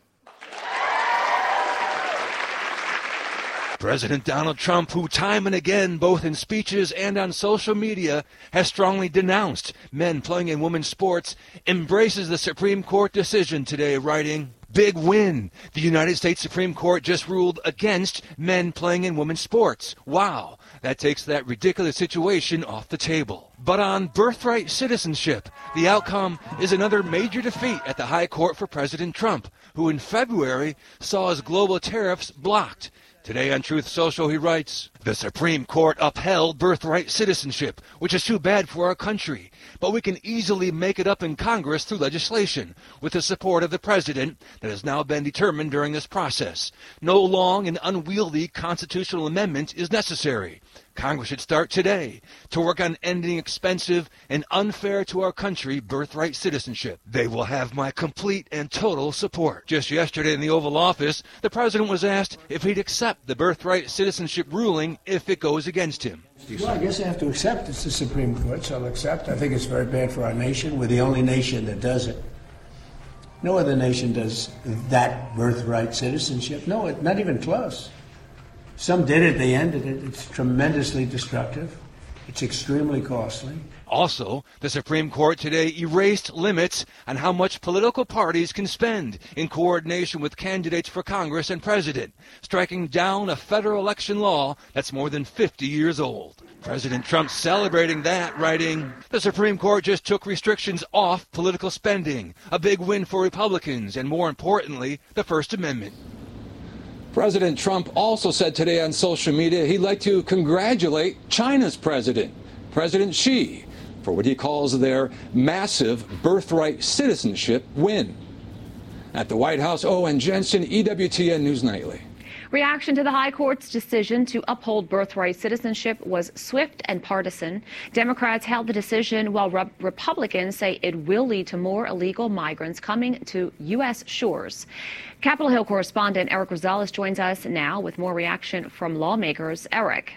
President Donald Trump, who time and again, both in speeches and on social media, has strongly denounced men playing in women's sports, embraces the Supreme Court decision today, writing, "Big win. The United States Supreme Court just ruled against men playing in women's sports. Wow, that takes that ridiculous situation off the table." But on birthright citizenship, the outcome is another major defeat at the High Court for President Trump, who in February saw his global tariffs blocked. Today on Truth Social, he writes, "The Supreme Court upheld birthright citizenship, which is too bad for our country. But we can easily make it up in Congress through legislation, with the support of the President that has now been determined during this process. No long and unwieldy constitutional amendment is necessary. Congress should start today to work on ending expensive and unfair to our country birthright citizenship. They will have my complete and total support." Just yesterday in the Oval Office, the President was asked if he'd accept the birthright citizenship ruling if it goes against him. Well, I guess I have to accept it's the Supreme Court, so I'll accept. I think it's very bad for our nation. We're the only nation that does it. No other nation does that birthright citizenship. No, it, not even close. Some did it, they ended it. It's tremendously destructive. It's extremely costly. Also, the Supreme Court today erased limits on how much political parties can spend in coordination with candidates for Congress and President, striking down a federal election law that's more than fifty years old. President Trump celebrating that, writing, "The Supreme Court just took restrictions off political spending, a big win for Republicans, and more importantly, the First Amendment." President Trump also said today on social media he'd like to congratulate China's president, President Xi, for what he calls their massive birthright citizenship win. At the White House, Owen Jensen, E W T N News Nightly. Reaction to the High Court's decision to uphold birthright citizenship was swift and partisan. Democrats hailed the decision, while Re- Republicans say it will lead to more illegal migrants coming to U S shores. Capitol Hill correspondent Eric Rosales joins us now with more reaction from lawmakers. Eric.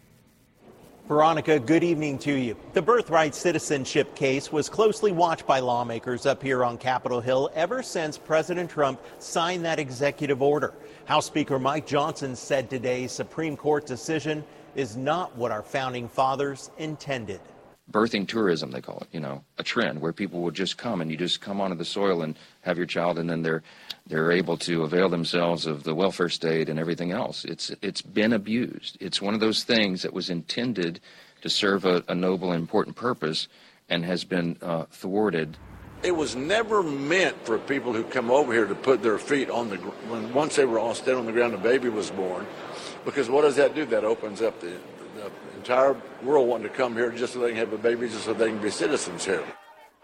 Veronica, good evening to you. The birthright citizenship case was closely watched by lawmakers up here on Capitol Hill ever since President Trump signed that executive order. House Speaker Mike Johnson said today's Supreme Court decision is not what our founding fathers intended. Birthing tourism, they call it, you know, a trend where people will just come and you just come onto the soil and have your child, and then they're they're able to avail themselves of the welfare state and everything else. It's it's been abused. It's one of those things that was intended to serve a, a noble and important purpose and has been uh, thwarted. It was never meant for people who come over here to put their feet on the when once they were all standing on the ground, the baby was born, because what does that do? That opens up the, the entire world wanting to come here just so they can have a baby, just so they can be citizens here.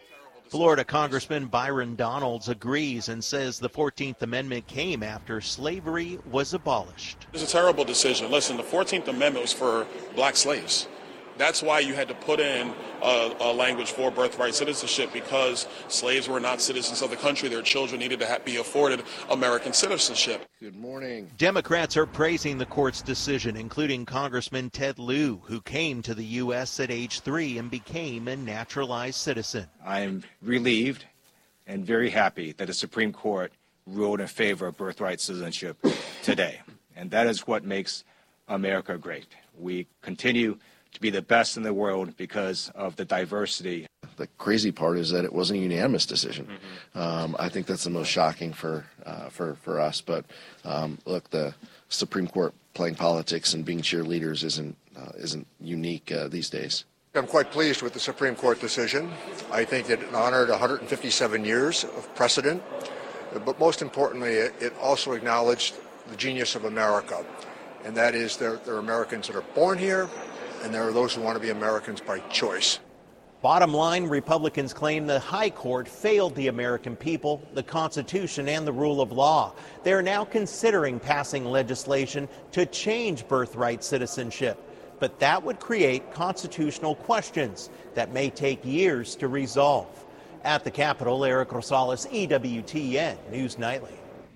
Florida Congressman Byron Donalds agrees and says the fourteenth Amendment came after slavery was abolished. It's a terrible decision. Listen, the fourteenth Amendment was for black slaves. That's why you had to put in a, a language for birthright citizenship, because slaves were not citizens of the country. Their children needed to ha- be afforded American citizenship. Good morning. Democrats are praising the court's decision, including Congressman Ted Lieu, who came to the U S at age three and became a naturalized citizen. I am relieved and very happy that the Supreme Court ruled in favor of birthright citizenship today. And that is what makes America great. We continue to be the best in the world because of the diversity. The crazy part is that it wasn't a unanimous decision. Mm-hmm. Um, I think that's the most shocking for uh, for for us. But um, look, the Supreme Court playing politics and being cheerleaders isn't uh, isn't unique uh, these days. I'm quite pleased with the Supreme Court decision. I think that it honored one hundred fifty-seven years of precedent, but most importantly, it, it also acknowledged the genius of America, and that is there, there are Americans that are born here, and there are those who want to be Americans by choice. Bottom line, Republicans claim the High Court failed the American people, the Constitution, and the rule of law. They are now considering passing legislation to change birthright citizenship. But that would create constitutional questions that may take years to resolve. At the Capitol, Eric Rosales, E W T N News Nightly.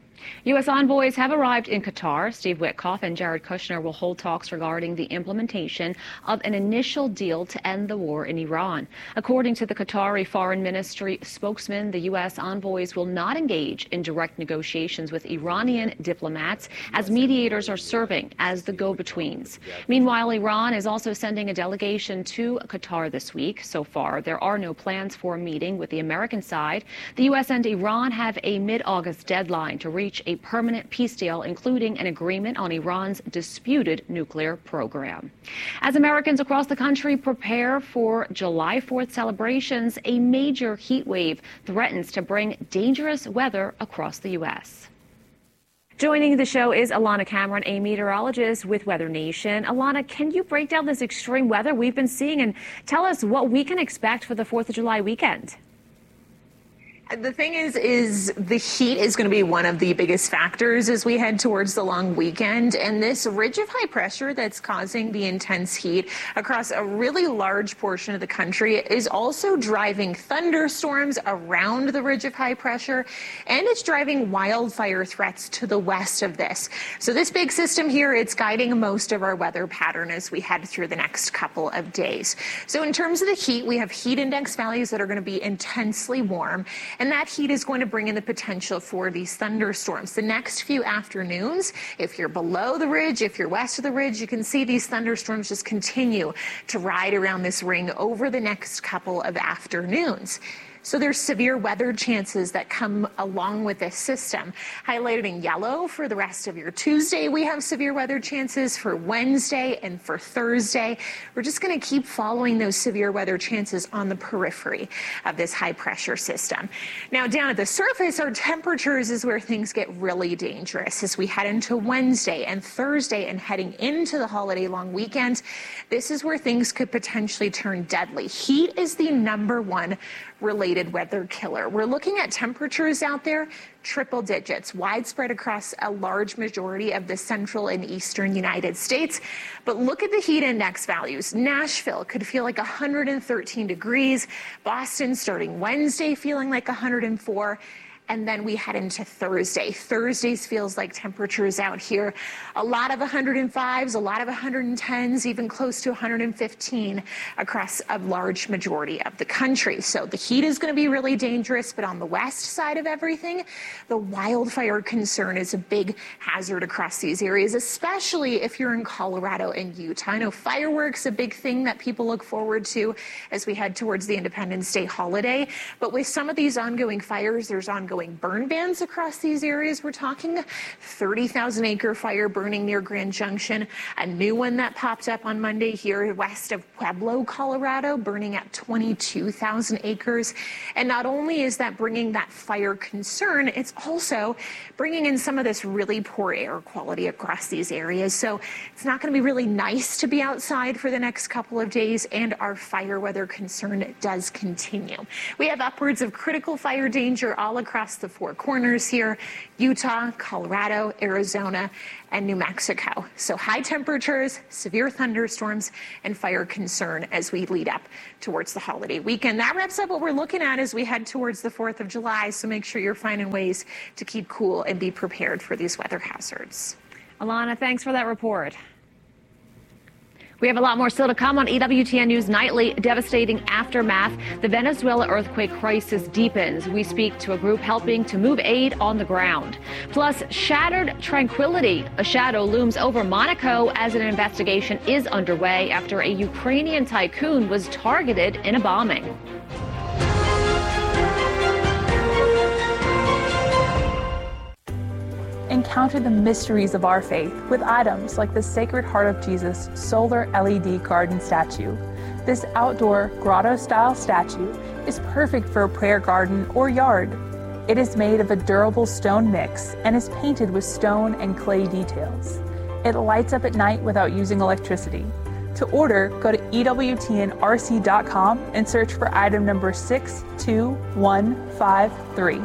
U S envoys have arrived in Qatar. Steve Witkoff and Jared Kushner will hold talks regarding the implementation of an initial deal to end the war in Iran. According to the Qatari Foreign Ministry spokesman, the U S envoys will not engage in direct negotiations with Iranian diplomats, as mediators are serving as the go-betweens. Meanwhile, Iran is also sending a delegation to Qatar this week. So far, there are no plans for a meeting with the American side. The U S and Iran have a mid-August deadline to reach a permanent peace deal, including an agreement on Iran's disputed nuclear program. As Americans across the country prepare for July fourth celebrations, a major heat wave threatens to bring dangerous weather across the U S. Joining the show is Alana Cameron, a meteorologist with Weather Nation. Alana, can you break down this extreme weather we've been seeing and tell us what we can expect for the fourth of July weekend? The thing is, is the heat is going to be one of the biggest factors as we head towards the long weekend. And this ridge of high pressure that's causing the intense heat across a really large portion of the country is also driving thunderstorms around the ridge of high pressure, and it's driving wildfire threats to the west of this. So this big system here, it's guiding most of our weather pattern as we head through the next couple of days. So in terms of the heat, we have heat index values that are going to be intensely warm. And that heat is going to bring in the potential for these thunderstorms. The next few afternoons, if you're below the ridge, if you're west of the ridge, you can see these thunderstorms just continue to ride around this ring over the next couple of afternoons. So there's severe weather chances that come along with this system. Highlighted in yellow for the rest of your Tuesday, we have severe weather chances for Wednesday and for Thursday. We're just going to keep following those severe weather chances on the periphery of this high pressure system. Now down at the surface, our temperatures is where things get really dangerous as we head into Wednesday and Thursday and heading into the holiday long weekend. This is where things could potentially turn deadly. Heat is the number one related weather killer. We're looking at temperatures out there, triple digits, widespread across a large majority of the central and eastern United States. But look at the heat index values. Nashville could feel like one hundred thirteen degrees. Boston starting Wednesday feeling like one hundred four. And then we head into Thursday. Thursdays feels like temperatures out here. A lot of one hundred fives, a lot of one hundred tens, even close to one hundred fifteen across a large majority of the country. So the heat is going to be really dangerous, but on the west side of everything, the wildfire concern is a big hazard across these areas, especially if you're in Colorado and Utah. I know fireworks, a big thing that people look forward to as we head towards the Independence Day holiday. But with some of these ongoing fires, there's ongoing ongoing burn bans across these areas. We're talking thirty thousand acre fire burning near Grand Junction, a new one that popped up on Monday here west of Pueblo, Colorado, burning at twenty-two thousand acres. And not only is that bringing that fire concern, it's also bringing in some of this really poor air quality across these areas. So it's not going to be really nice to be outside for the next couple of days, and our fire weather concern does continue. We have upwards of critical fire danger all across the four corners here: Utah, Colorado, Arizona, and New Mexico. So high temperatures, severe thunderstorms, and fire concern as we lead up towards the holiday weekend. That wraps up what we're looking at as we head towards the fourth of July. So make sure you're finding ways to keep cool and be prepared for these weather hazards. Alana, thanks for that report. We have a lot more still to come on E W T N News Nightly. Devastating aftermath. The Venezuela earthquake crisis deepens. We speak to a group helping to move aid on the ground. Plus, shattered tranquility. A shadow looms over Monaco as an investigation is underway after a Ukrainian tycoon was targeted in a bombing. Encounter the mysteries of our faith with items like the Sacred Heart of Jesus solar L E D garden statue. This outdoor grotto-style statue is perfect for a prayer garden or yard. It is made of a durable stone mix and is painted with stone and clay details. It lights up at night without using electricity. To order, go to E W T N R C dot com and search for item number six two one five three.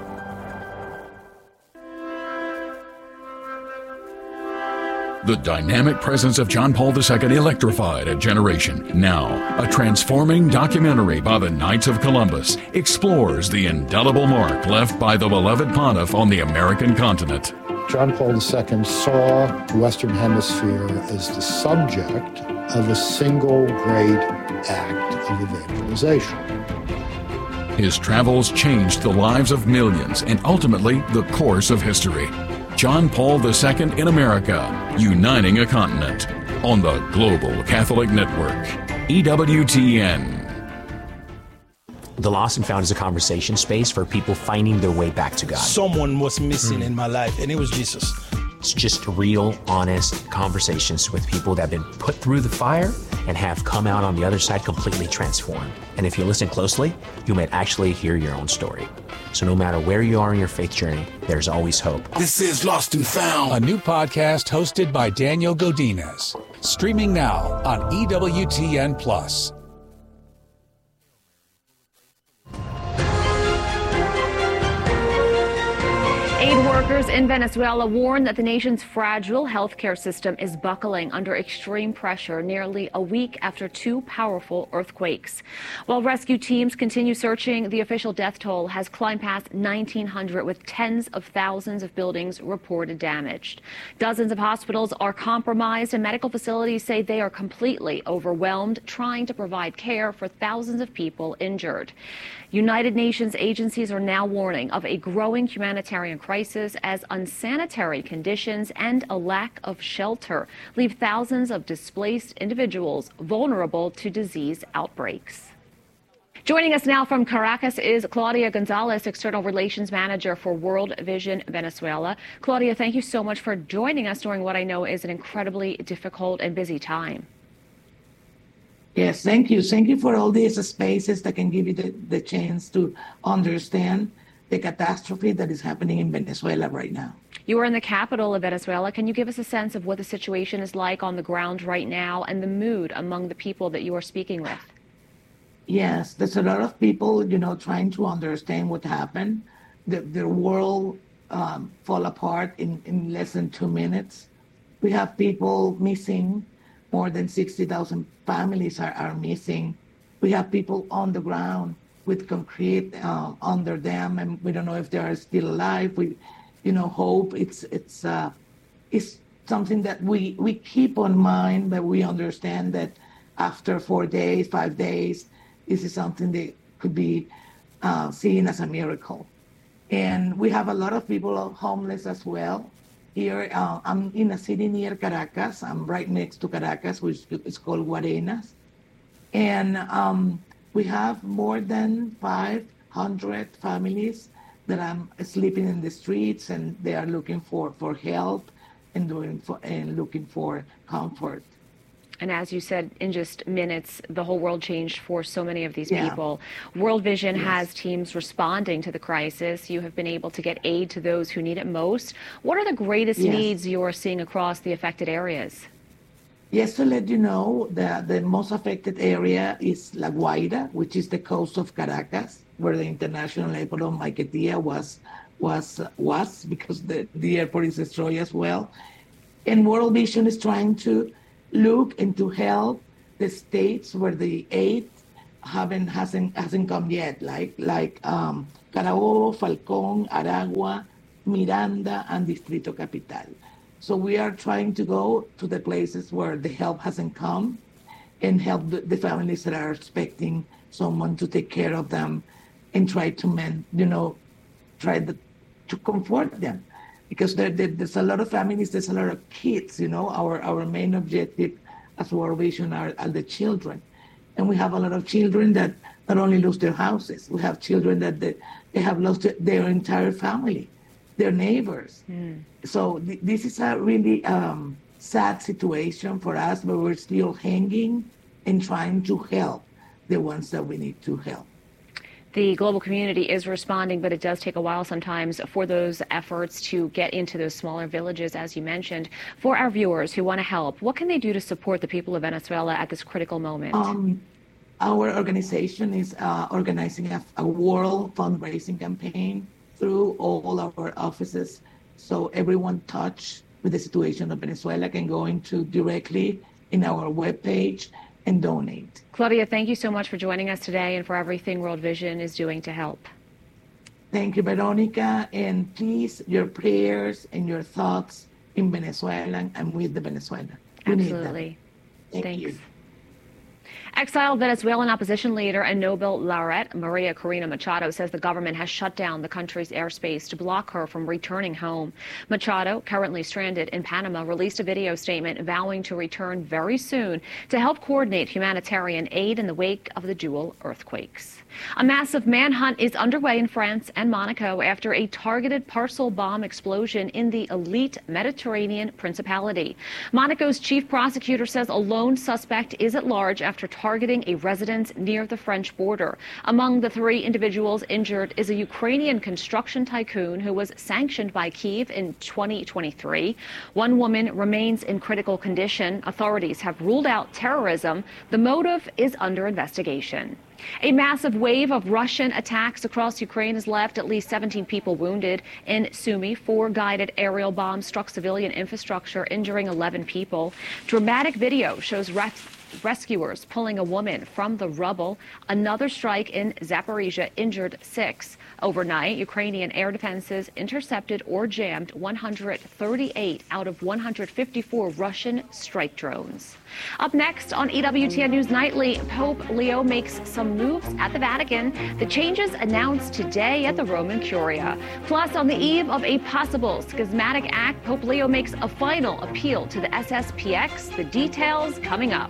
The dynamic presence of John Paul the Second electrified a generation. Now, a transforming documentary by the Knights of Columbus explores the indelible mark left by the beloved pontiff on the American continent. John Paul the Second saw the Western Hemisphere as the subject of a single great act of evangelization. His travels changed the lives of millions and ultimately the course of history. John Paul the Second in America, uniting a continent on the Global Catholic Network, E W T N. The Lost and Found is a conversation space for people finding their way back to God. Someone was missing mm. in my life, and it was Jesus. It's just real, honest conversations with people that have been put through the fire and have come out on the other side completely transformed. And if you listen closely, you might actually hear your own story. So no matter where you are in your faith journey, there's always hope. This is Lost and Found, a new podcast hosted by Daniel Godinez, streaming now on E W T N Plus. Aid workers in Venezuela warn that the nation's fragile healthcare system is buckling under extreme pressure nearly a week after two powerful earthquakes. While rescue teams continue searching, the official death toll has climbed past nineteen hundred, with tens of thousands of buildings reported damaged. Dozens of hospitals are compromised, and medical facilities say they are completely overwhelmed trying to provide care for thousands of people injured. United Nations agencies are now warning of a growing humanitarian crisis as unsanitary conditions and a lack of shelter leave thousands of displaced individuals vulnerable to disease outbreaks. Joining us now from Caracas is Claudia Gonzalez, External Relations Manager for World Vision Venezuela. Claudia, thank you so much for joining us during what I know is an incredibly difficult and busy time. Yes, thank you. Thank you for all these spaces that can give you the, the chance to understand the catastrophe that is happening in Venezuela right now. You are in the capital of Venezuela. Can you give us a sense of what the situation is like on the ground right now and the mood among the people that you are speaking with? Yes, there's a lot of people, you know, trying to understand what happened. The, the world um, fall apart in, in less than two minutes. We have people missing. More than sixty thousand families are, are missing. We have people on the ground with concrete uh, under them, and we don't know if they are still alive. We, you know, hope it's it's uh, it's something that we we keep on mind, but we understand that after four days, five days, this is something that could be uh, seen as a miracle. And we have a lot of people homeless as well. Here, uh, I'm in a city near Caracas. I'm right next to Caracas, which is called Guarenas. And um, we have more than five hundred families that are sleeping in the streets and they are looking for, for help and doing for, and looking for comfort. And as you said, in just minutes, the whole world changed for so many of these Yeah. people. World Vision Yes. has teams responding to the crisis. You have been able to get aid to those who need it most. What are the greatest Yes. needs you're seeing across the affected areas? Yes, to let you know, the, the most affected area is La Guaira, which is the coast of Caracas, where the international airport of Maiquetía was, was, was because the, the airport is destroyed as well. And World Vision is trying to look and to help the states where the aid haven't hasn't hasn't come yet, like like um, Carabobo, Falcón, Aragua, Miranda, and Distrito Capital. So we are trying to go to the places where the help hasn't come and help the, the families that are expecting someone to take care of them and try to mend, you know, try the, to comfort them. Because there, there, there's a lot of families, there's a lot of kids, you know, our, our main objective as World Vision are, are the children. And we have a lot of children that not only lose their houses, we have children that they, they have lost their entire family, their neighbors. Mm. So th- this is a really um, sad situation for us, but we're still hanging and trying to help the ones that we need to help. The global community is responding, but it does take a while sometimes for those efforts to get into those smaller villages, as you mentioned. For our viewers who want to help, what can they do to support the people of Venezuela at this critical moment? Um, our organization is uh, organizing a, a world fundraising campaign through all our offices. So everyone touched with the situation of Venezuela can go into directly in our webpage and donate. Claudia, thank you so much for joining us today and for everything World Vision is doing to help. Thank you, Veronica. And please, your prayers and your thoughts in Venezuela and with the Venezuela. We Absolutely. Thank Thanks. you. Exiled Venezuelan opposition leader and Nobel laureate Maria Corina Machado says the government has shut down the country's airspace to block her from returning home. Machado, currently stranded in Panama, released a video statement vowing to return very soon to help coordinate humanitarian aid in the wake of the dual earthquakes. A massive manhunt is underway in France and Monaco after a targeted parcel bomb explosion in the elite Mediterranean Principality. Monaco's chief prosecutor says a lone suspect is at large after targeting a residence near the French border. Among the three individuals injured is a Ukrainian construction tycoon who was sanctioned by Kyiv in twenty twenty-three. One woman remains in critical condition. Authorities have ruled out terrorism. The motive is under investigation. A massive wave of Russian attacks across Ukraine has left at least seventeen people wounded. In Sumy, four guided aerial bombs struck civilian infrastructure, injuring eleven people. Dramatic video shows res- rescuers pulling a woman from the rubble. Another strike in Zaporizhia injured six. Overnight, Ukrainian air defenses intercepted or jammed one hundred thirty-eight out of one hundred fifty-four Russian strike drones. Up next on E W T N News Nightly, Pope Leo makes some moves at the Vatican. The changes announced today at the Roman Curia. Plus, on the eve of a possible schismatic act, Pope Leo makes a final appeal to the S S P X. The details coming up.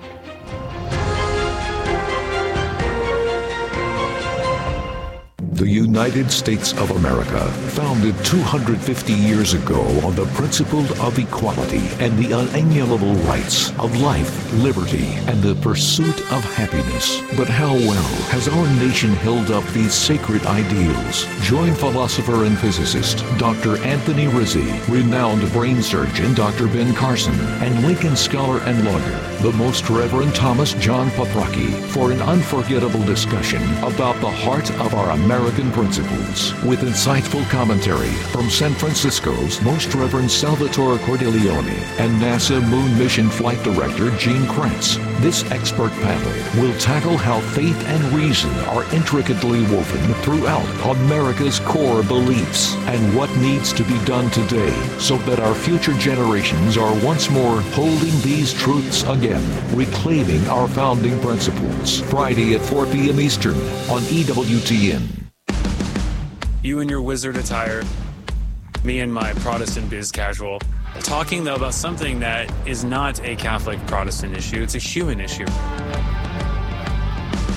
The United States of America, founded two hundred fifty years ago on the principle of equality and the unalienable rights of life, liberty, and the pursuit of happiness. But how well has our nation held up these sacred ideals? Join philosopher and physicist Doctor Anthony Rizzi, renowned brain surgeon Doctor Ben Carson, and Lincoln scholar and lawyer, the Most Reverend Thomas John Paprocki, for an unforgettable discussion about the heart of our American principles, with insightful commentary from San Francisco's Most Reverend Salvatore Cordileone and NASA Moon Mission Flight Director Gene Kranz. This expert panel will tackle how faith and reason are intricately woven throughout America's core beliefs and what needs to be done today so that our future generations are once more holding these truths again, reclaiming our founding principles. Friday at four p.m. Eastern on E W T N. You in your wizard attire, me in my Protestant biz casual, talking though about something that is not a Catholic Protestant issue, it's a human issue.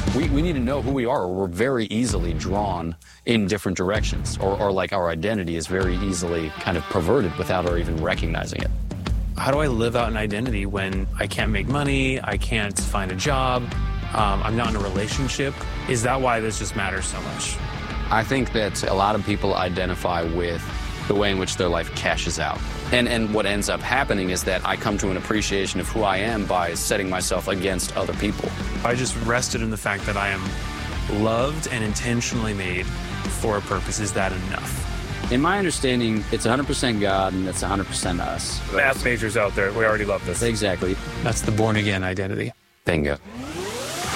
We, we need to know who we are, or we're very easily drawn in different directions, or, or like our identity is very easily kind of perverted without our even recognizing it. How do I live out an identity when I can't make money, I can't find a job, um, I'm not in a relationship? Is that why this just matters so much? I think that a lot of people identify with the way in which their life cashes out. And, and what ends up happening is that I come to an appreciation of who I am by setting myself against other people. I just rested in the fact that I am loved and intentionally made for a purpose. Is that enough? In my understanding, it's one hundred percent God and it's one hundred percent us. Math majors out there, we already love this. Exactly. That's the born-again identity. Bingo.